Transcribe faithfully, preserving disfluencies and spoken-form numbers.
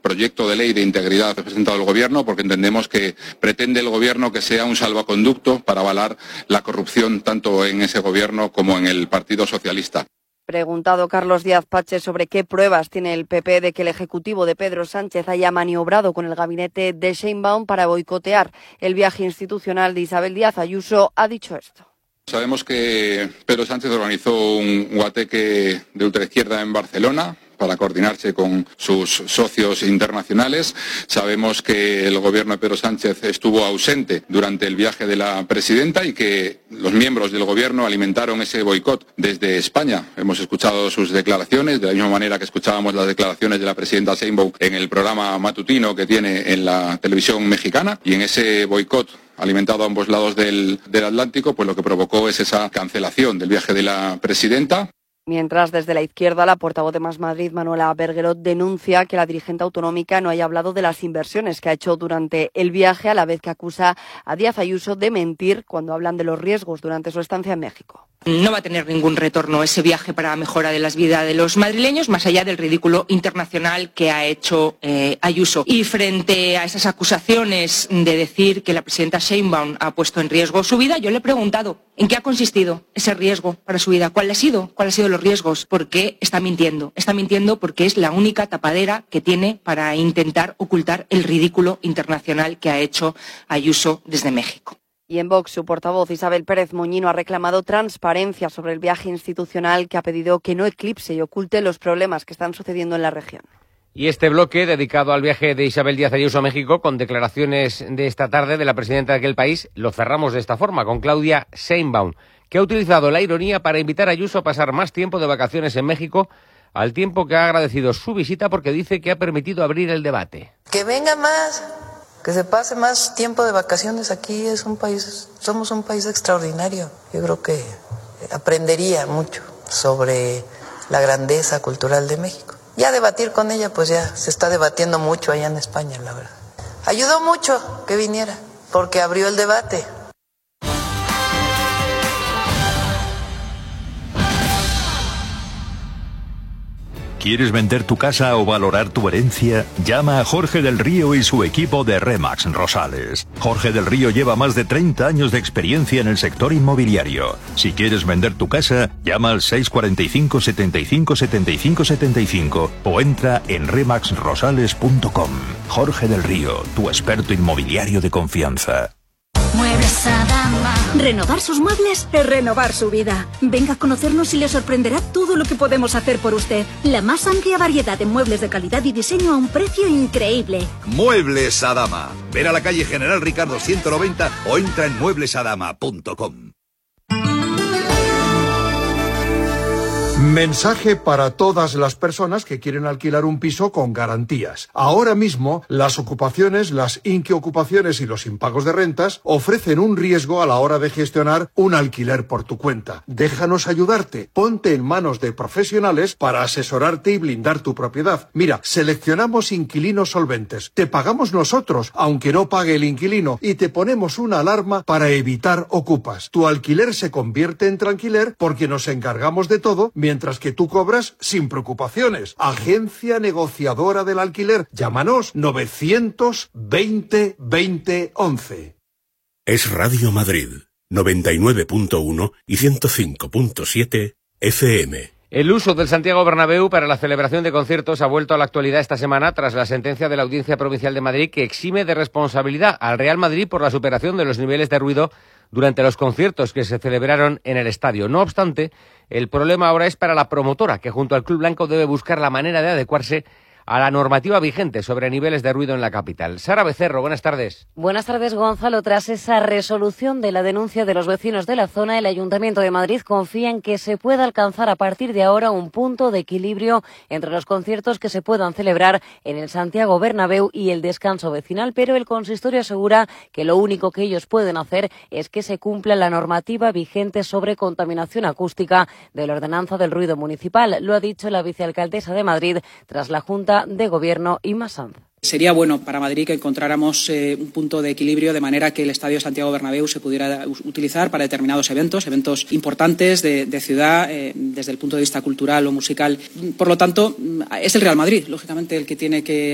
proyecto de ley de integridad presentado el Gobierno, porque entendemos que pretende el Gobierno que sea un salvoconducto para avalar la corrupción tanto en ese Gobierno como en el Partido Socialista. Preguntado Carlos Díaz Pache sobre qué pruebas tiene el P P de que el Ejecutivo de Pedro Sánchez haya maniobrado con el gabinete de Sheinbaum para boicotear el viaje institucional de Isabel Díaz Ayuso, ha dicho esto. Sabemos que Pedro Sánchez organizó un guateque de ultraizquierda en Barcelona para coordinarse con sus socios internacionales. Sabemos que el gobierno de Pedro Sánchez estuvo ausente durante el viaje de la presidenta y que los miembros del gobierno alimentaron ese boicot desde España. Hemos escuchado sus declaraciones, de la misma manera que escuchábamos las declaraciones de la presidenta Sheinbaum en el programa matutino que tiene en la televisión mexicana, y en ese boicot alimentado a ambos lados del, del Atlántico, pues lo que provocó es esa cancelación del viaje de la presidenta. Mientras, desde la izquierda, la portavoz de Más Madrid, Manuela Berguerot, denuncia que la dirigente autonómica no haya hablado de las inversiones que ha hecho durante el viaje, a la vez que acusa a Díaz Ayuso de mentir cuando hablan de los riesgos durante su estancia en México. No va a tener ningún retorno ese viaje para la mejora de las vidas de los madrileños, más allá del ridículo internacional que ha hecho eh, Ayuso. Y frente a esas acusaciones de decir que la presidenta Sheinbaum ha puesto en riesgo su vida, yo le he preguntado en qué ha consistido ese riesgo para su vida, cuál ha sido, cuál ha sido los riesgos, porque está mintiendo. Está mintiendo porque es la única tapadera que tiene para intentar ocultar el ridículo internacional que ha hecho Ayuso desde México. Y en Vox, su portavoz Isabel Pérez Moñino ha reclamado transparencia sobre el viaje institucional, que ha pedido que no eclipse y oculte los problemas que están sucediendo en la región. Y este bloque, dedicado al viaje de Isabel Díaz Ayuso a México, con declaraciones de esta tarde de la presidenta de aquel país, lo cerramos de esta forma, con Claudia Sheinbaum, que ha utilizado la ironía para invitar a Ayuso a pasar más tiempo de vacaciones en México, al tiempo que ha agradecido su visita porque dice que ha permitido abrir el debate. Que venga más, que se pase más tiempo de vacaciones aquí. Es un país, somos un país extraordinario. Yo creo que aprendería mucho sobre la grandeza cultural de México. Ya debatir con ella, pues ya se está debatiendo mucho allá en España, la verdad. Ayudó mucho que viniera, porque abrió el debate. ¿Quieres vender tu casa o valorar tu herencia? Llama a Jorge del Río y su equipo de Remax Rosales. Jorge del Río lleva más de treinta años de experiencia en el sector inmobiliario. Si quieres vender tu casa, llama al seis cuatro cinco, setenta y cinco, setenta y cinco, setenta y cinco o entra en remax rosales punto com. Jorge del Río, tu experto inmobiliario de confianza. Muebles Adama. Renovar sus muebles es renovar su vida. Venga a conocernos y le sorprenderá todo lo que podemos hacer por usted. La más amplia variedad de muebles de calidad y diseño a un precio increíble. Muebles Adama. Ven a la calle General Ricardo ciento noventa o entra en muebles adama punto com. Mensaje para todas las personas que quieren alquilar un piso con garantías. Ahora mismo, las ocupaciones, las inquiocupaciones y los impagos de rentas ofrecen un riesgo a la hora de gestionar un alquiler por tu cuenta. Déjanos ayudarte. Ponte en manos de profesionales para asesorarte y blindar tu propiedad. Mira, seleccionamos inquilinos solventes. Te pagamos nosotros, aunque no pague el inquilino, y te ponemos una alarma para evitar ocupas. Tu alquiler se convierte en tranquiler porque nos encargamos de todo, mientras que tú cobras sin preocupaciones. Agencia negociadora del alquiler. Llámanos novecientos veinte veinte once. Es Radio Madrid, noventa y nueve punto uno y ciento cinco punto siete F M. El uso del Santiago Bernabéu para la celebración de conciertos ha vuelto a la actualidad esta semana tras la sentencia de la Audiencia Provincial de Madrid que exime de responsabilidad al Real Madrid por la superación de los niveles de ruido durante los conciertos que se celebraron en el estadio. No obstante, el problema ahora es para la promotora, que junto al Club Blanco debe buscar la manera de adecuarse a la normativa vigente sobre niveles de ruido en la capital. Sara Becerro, buenas tardes. Buenas tardes, Gonzalo. Tras esa resolución de la denuncia de los vecinos de la zona, el Ayuntamiento de Madrid confía en que se pueda alcanzar a partir de ahora un punto de equilibrio entre los conciertos que se puedan celebrar en el Santiago Bernabéu y el descanso vecinal, pero el consistorio asegura que lo único que ellos pueden hacer es que se cumpla la normativa vigente sobre contaminación acústica de la Ordenanza del Ruido Municipal. Lo ha dicho la vicealcaldesa de Madrid tras la Junta de Gobierno Inma Sanz. Sería bueno para Madrid que encontráramos eh, un punto de equilibrio de manera que el Estadio Santiago Bernabéu se pudiera utilizar para determinados eventos, eventos importantes de, de ciudad, eh, desde el punto de vista cultural o musical. Por lo tanto, es el Real Madrid, lógicamente, el que tiene que